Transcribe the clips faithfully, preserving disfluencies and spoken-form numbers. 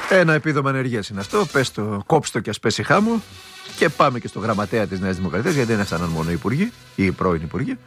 Ένα επίδομα ανεργίας είναι αυτό. Πες το, κόψτε το και ας πέσει χάμω. Και πάμε και στο γραμματέα της Νέας Δημοκρατίας, γιατί δεν έφταναν μόνο οι υπουργοί, οι πρώην υπουργοί.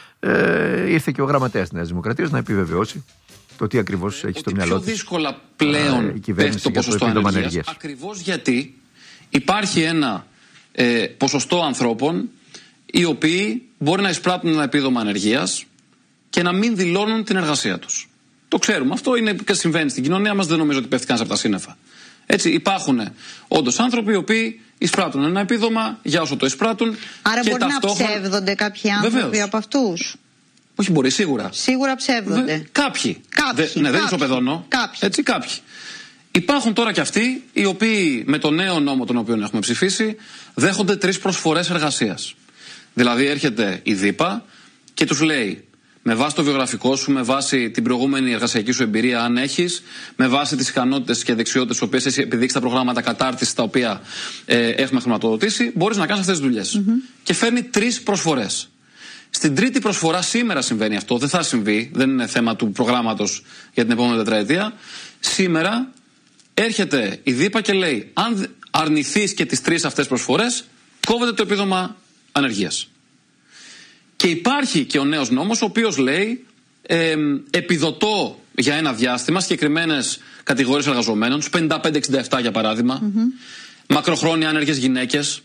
Ε, ήρθε και ο γραμματέας της Νέας Δημοκρατίας να επιβεβαιώσει το τι ακριβώς έχει στο μυαλό της. Πιο δύσκολα πλέον ε, πέφτει το ποσοστό ανεργίας. Ακριβώς γιατί υπάρχει ένα ε, ποσοστό ανθρώπων οι οποίοι μπορεί να εισπράττουν ένα επίδομα ανεργίας και να μην δηλώνουν την εργασία τους. Το ξέρουμε. Αυτό είναι και συμβαίνει στην κοινωνία μας. Δεν νομίζω ότι πέφτει κανείς από τα σύννεφα. Έτσι, υπάρχουν όντως άνθρωποι οι οποίοι εισπράττουν ένα επίδομα για όσο το εισπράττουν. Άρα και μπορεί ταυτόχρονα... να ψεύδονται κάποιοι άνθρωποι. Βεβαίως. Από αυτούς. Όχι, μπορεί, σίγουρα. Σίγουρα ψεύδονται. Βε... Κάποιοι. Κάποιοι. Δε... Ναι, δεν ισοπεδώνω. Κάποιοι. Έτσι, κάποιοι. Υπάρχουν τώρα και αυτοί οι οποίοι με το νέο νόμο τον οποίο έχουμε ψηφίσει δέχονται τρεις προσφορές εργασίας. Δηλαδή έρχεται η ΔΥΠΑ και τους λέει, με βάση το βιογραφικό σου, με βάση την προηγούμενη εργασιακή σου εμπειρία, αν έχεις, με βάση τις ικανότητες και δεξιότητες τις οποίες έχει επιδείξει τα προγράμματα κατάρτισης τα οποία ε, έχουμε χρηματοδοτήσει, μπορείς να κάνεις αυτές τις δουλειές. Mm-hmm. Και φέρνει τρεις προσφορές. Στην τρίτη προσφορά, σήμερα συμβαίνει αυτό, δεν θα συμβεί, δεν είναι θέμα του προγράμματος για την επόμενη τετραετία. Σήμερα έρχεται η ΔΥΠΑ και λέει, αν αρνηθείς και τις τρεις αυτές προσφορές, κόβεται το επίδομα ανεργίας. Και υπάρχει και ο νέος νόμος, ο οποίος λέει ε, επιδοτώ για ένα διάστημα συγκεκριμένες κατηγορίες εργαζομένων, τους πενήντα πέντε εξήντα επτά για παράδειγμα, mm-hmm. μακροχρόνια άνεργες γυναίκες,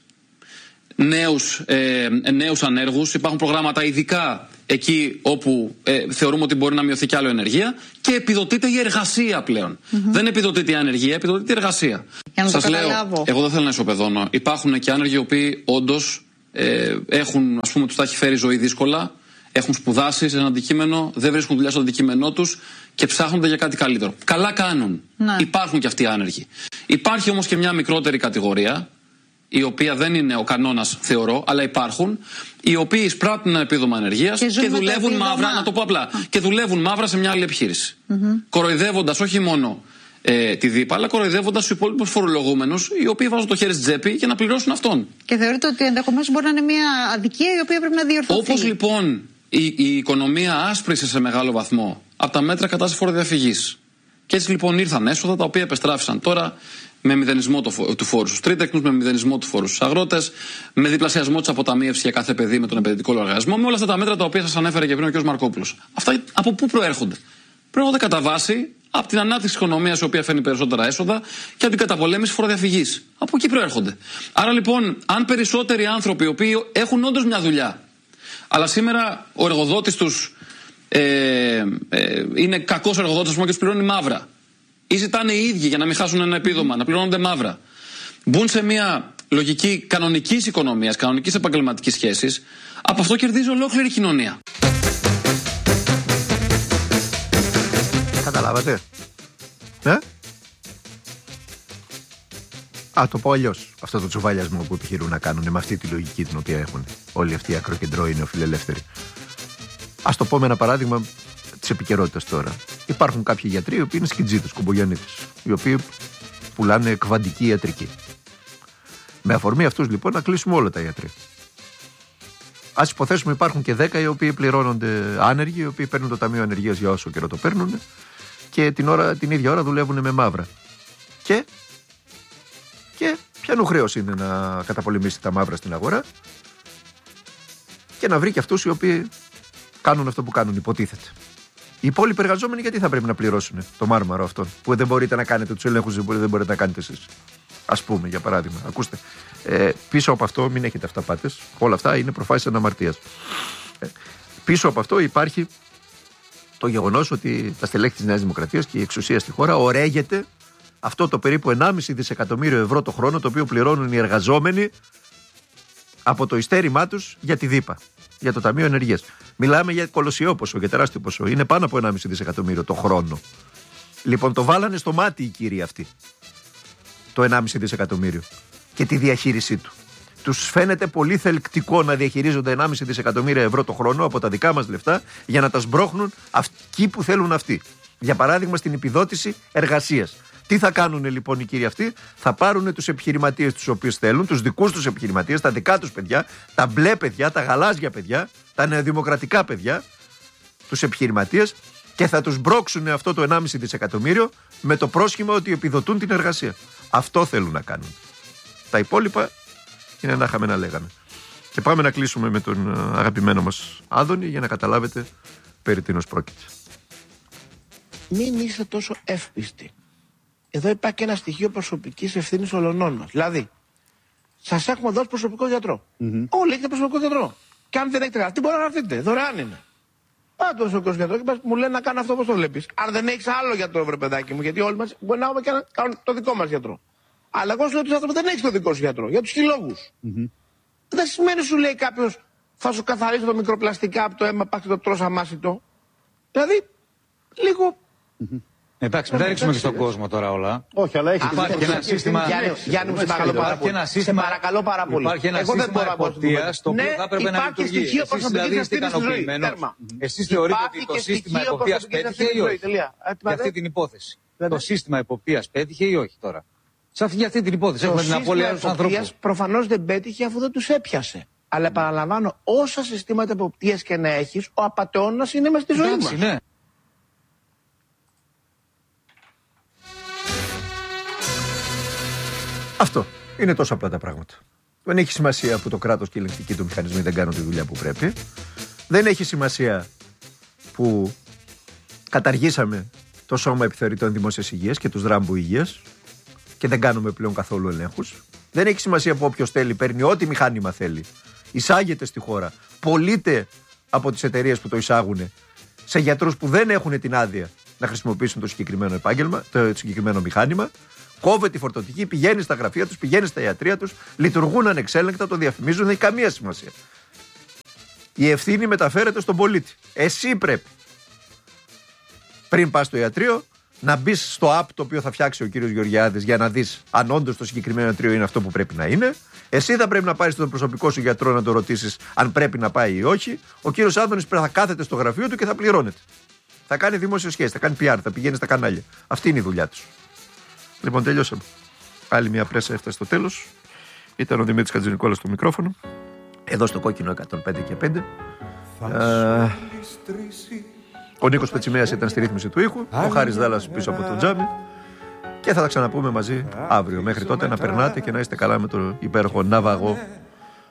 νέους, ε, νέους ανέργους. Υπάρχουν προγράμματα ειδικά εκεί όπου ε, θεωρούμε ότι μπορεί να μειωθεί κι άλλο η ενεργεία και επιδοτείται η εργασία πλέον. Mm-hmm. Δεν επιδοτείται η ανεργία, επιδοτείται η εργασία. Σας λέω, εγώ δεν θέλω να ισοπεδώνω. Υπάρχουν και άνεργοι οι οποίοι όντως Ε, έχουν, ας πούμε, τους τα έχει φέρει η ζωή δύσκολα, έχουν σπουδάσει σε ένα αντικείμενο, δεν βρίσκουν δουλειά στο αντικείμενό τους και ψάχνονται για κάτι καλύτερο. Καλά κάνουν. Ναι. Υπάρχουν και αυτοί οι άνεργοι. Υπάρχει όμως και μια μικρότερη κατηγορία, η οποία δεν είναι ο κανόνας, θεωρώ, αλλά υπάρχουν, οι οποίοι εισπράττουν ένα επίδομα ανεργίας και, και δουλεύουν μαύρα, να το πω απλά, ah. και δουλεύουν μαύρα σε μια άλλη επιχείρηση. Mm-hmm. Κοροϊδεύοντας όχι μόνο Ε, τη ΔΥΠΑ, αλλά κοροϊδεύοντας τους υπόλοιπους φορολογούμενους, οι οποίοι βάζουν το χέρι στην τσέπη για να πληρώσουν αυτόν. Και θεωρείτε ότι ενδεχομένως μπορεί να είναι μια αδικία η οποία πρέπει να διορθωθεί. Όπως λοιπόν η, η οικονομία άσπρισε σε μεγάλο βαθμό από τα μέτρα κατά της φοροδιαφυγής. Και έτσι λοιπόν ήρθαν έσοδα τα οποία επεστράφησαν τώρα με μηδενισμό το, του φόρου στους τρίτεκνους, με μηδενισμό του φόρου στους αγρότες, με διπλασιασμό της αποταμίευσης για κάθε παιδί με τον επενδυτικό λογαριασμό, με όλα αυτά τα μέτρα τα οποία σας ανέφερε και πριν ο κ. Μαρκόπουλος. Αυτά από πού προέρχονται? Προέρχονται κατά βάση από την ανάπτυξη της οικονομίας, η οποία φέρνει περισσότερα έσοδα, και από την καταπολέμηση φοροδιαφυγής. Από εκεί προέρχονται. Άρα λοιπόν, αν περισσότεροι άνθρωποι οι οποίοι έχουν όντως μια δουλειά, αλλά σήμερα ο εργοδότης τους ε, ε, είναι κακός εργοδότης, ας πούμε, και τους πληρώνει μαύρα, ή ζητάνε οι ίδιοι για να μην χάσουν ένα επίδομα, να πληρώνονται μαύρα, μπουν σε μια λογική κανονικής οικονομίας, κανονικής επαγγελματικής σχέσης, από αυτό κερδίζει ολόκληρη η κοινωνία. Καταλάβατε? Ε? Α, το πω αλλιώς. Αυτό το τσουβάλιασμό που επιχειρούν να κάνουν με αυτή τη λογική την οποία έχουν όλοι αυτοί οι ακροκεντρώοι νεοφιλελεύθεροι. Ας το πω με ένα παράδειγμα της επικαιρότητας τώρα. Υπάρχουν κάποιοι γιατροί οι οποίοι είναι σκιτζίδες, κουμπογιαννίτες, οι οποίοι πουλάνε κβαντική ιατρική. Με αφορμή αυτούς λοιπόν να κλείσουμε όλα τα ιατροί. Ας υποθέσουμε υπάρχουν και δέκα οι οποίοι πληρώνονται άνεργοι, οι οποίοι παίρνουν το ταμείο ανεργίας για όσο καιρό το παίρνουν και την, ώρα, την ίδια ώρα δουλεύουν με μαύρα. Και, και ποιανού χρέος είναι να καταπολεμήσει τα μαύρα στην αγορά και να βρει και αυτούς οι οποίοι κάνουν αυτό που κάνουν, υποτίθεται. Οι υπόλοιποι εργαζόμενοι γιατί θα πρέπει να πληρώσουν το μάρμαρο αυτόν που δεν μπορείτε να κάνετε τους ελέγχους, δεν μπορείτε να κάνετε εσείς? Ας πούμε, για παράδειγμα, ακούστε, ε, πίσω από αυτό μην έχετε αυταπάτες, όλα αυτά είναι προφάσεις αναμαρτίας. Ε, πίσω από αυτό υπάρχει το γεγονός ότι τα στελέχη της Νέας Δημοκρατίας και η εξουσία στη χώρα ορέγεται αυτό το περίπου ενάμιση δισεκατομμύριο ευρώ το χρόνο το οποίο πληρώνουν οι εργαζόμενοι από το ειστέρημά τους για τη ΔΥΠΑ, για το Ταμείο Ενεργείας. Μιλάμε για κολοσιαίο ποσό, για τεράστιο ποσό. Είναι πάνω από ενάμιση δισεκατομμύριο το χρόνο. Λοιπόν, το βάλανε στο μάτι οι κύριοι αυτοί. Το ενάμιση δισεκατομμύριο και τη διαχείρισή του. Τους φαίνεται πολύ θελκτικό να διαχειρίζονται ενάμιση δισεκατομμύρια ευρώ το χρόνο από τα δικά μας λεφτά για να τα σμπρώχνουν εκεί που θέλουν αυτοί. Για παράδειγμα, στην επιδότηση εργασίας. Τι θα κάνουν λοιπόν οι κύριοι αυτοί? Θα πάρουν τους επιχειρηματίες τους οποίους θέλουν, τους δικούς τους επιχειρηματίες, τα δικά τους παιδιά, τα μπλε παιδιά, τα γαλάζια παιδιά, τα νεοδημοκρατικά παιδιά, τους επιχειρηματίες, Και θα τους μπρώξουν αυτό το ενάμιση δισεκατομμύριο με το πρόσχημα ότι επιδοτούν την εργασία. Αυτό θέλουν να κάνουν. Τα υπόλοιπα είναι να είχαμε να λέγαμε. Και πάμε να κλείσουμε με τον αγαπημένο μας Άδωνη για να καταλάβετε περί τίνος πρόκειται. Μην είστε τόσο εύπιστοι. Εδώ υπάρχει και ένα στοιχείο προσωπικής ευθύνης ολονών μας. Δηλαδή, σας έχουμε δώσει προσωπικό γιατρό. Mm-hmm. Όλοι έχετε προσωπικό γιατρό. Και αν δεν έχετε γραφτεί, μπορεί να γραφτείτε. Δωρεάν είναι. Πάτε το προσωπικό γιατρό και μου λένε να κάνω αυτό όπως το βλέπεις. Αν δεν έχεις άλλο γιατρό, βρε παιδάκι μου, γιατί όλοι μας μπορεί να έχουμε και να κάνουν το δικό μας γιατρό. Αλλά εγώ σου λέω ότι δεν έχεις το δικό σου γιατρό. Για τους χιλόγους. Mm-hmm. Δεν σημαίνει σου λέει κάποιος θα σου καθαρίσει το μικροπλαστικά από το αίμα, πας και το τρως αμάσιτο. Δηλαδή, λίγο. Mm-hmm. Εντάξει, μην τα ρίξουμε και στον κόσμο τώρα όλα. Όχι, αλλά έχει υπάρχει ένα σύστημα. Γιάννη, μου σε παρακαλώ πάρα πολύ. Σε παρακαλώ πάρα πολύ. Υπάρχει ένα σύστημα εποπτείας το οποίο θα έπρεπε να λειτουργεί. Εσείς δηλαδή είστε ικανοποιημένος. Εσείς θεωρείτε ότι το σύστημα εποπτείας πέτυχε ή όχι? Για αυτή την υπόθεση. Το σύστημα εποπτείας πέτυχε ή όχι τώρα? Σε αυτή, αυτή την υπόθεση έχουμε την απώλεια στους ανθρώπους. Προφανώς δεν πέτυχε αφού δεν τους έπιασε. Αλλά επαναλαμβάνω, όσα συστήματα εποπτείας και να έχεις, ο απατεώνας είναι μες στη ζωή μας. Ναι. Αυτό. Είναι τόσο απλά τα πράγματα. Δεν έχει σημασία που το κράτος και οι ελεγκτικοί του μηχανισμοί δεν κάνουν τη δουλειά που πρέπει. Δεν έχει σημασία που καταργήσαμε το Σώμα Επιθεωρητών Δημόσιας Υγείας και τους Ράμπου Υγείας και δεν κάνουμε πλέον καθόλου ελέγχους. Δεν έχει σημασία που όποιος θέλει παίρνει ό,τι μηχάνημα θέλει. Εισάγεται στη χώρα. Πωλείται από τις εταιρείες που το εισάγουν σε γιατρούς που δεν έχουν την άδεια να χρησιμοποιήσουν το συγκεκριμένο επάγγελμα, το συγκεκριμένο μηχάνημα. Κόβεται η φορτωτική, πηγαίνει στα γραφεία τους, πηγαίνει στα ιατρεία τους, λειτουργούν ανεξέλεγκτα, το διαφημίζουν, δεν έχει καμία σημασία. Η ευθύνη μεταφέρεται στον πολίτη. Εσύ πρέπει, πριν πας στο ιατρείο, να μπεις στο app το οποίο θα φτιάξει ο κύριος Γεωργιάδης για να δεις αν όντως το συγκεκριμένο ιατρείο είναι αυτό που πρέπει να είναι. Εσύ θα πρέπει να πάρεις τον προσωπικό σου γιατρό να το ρωτήσεις αν πρέπει να πάει ή όχι. Ο κύριος Άδωνης πρέπει να κάθεται στο γραφείο του και θα πληρώνεται. Θα κάνει δημόσιες σχέσεις, θα κάνει πι αρ, θα πηγαίνει στα κανάλια. Αυτή είναι η δουλειά του. Λοιπόν, τελειώσαμε. Άλλη μια πρέσα έφτασε στο τέλος. Ήταν ο Δημήτρης Χατζηνικόλας στο μικρόφωνο. Εδώ στο κόκκινο εκατόν πέντε και πέντε. Ε, ο Νίκος Πετσιμέας ήταν στη ρύθμιση του ήχου. Ο Χάρης Δάλλας πίσω από το τζάμι. Και θα τα ξαναπούμε μαζί αύριο. Μέχρι τότε να περνάτε και να είστε καλά με το υπέροχο ναυαγό